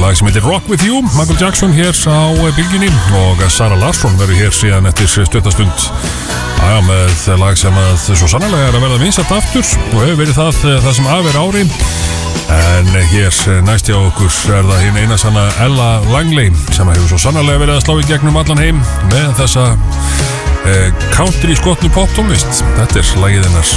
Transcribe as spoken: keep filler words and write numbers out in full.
lag sem heitir Rock With You, Michael Jackson hér á bylgjunni og Sara Larsson verður hér síðan eftir stutastund aðja með lag sem að svo sannarlega er að verða vinsælt aftur og hefur verið það það sem af er ári. En hér næst hjá okkur er það hinn eina sanna Ella Langley sem hefur svo sannarlega verið að slá í gegnum allan heim með þessa eh, country skotnu pop tónlist. Þetta er lagið hennar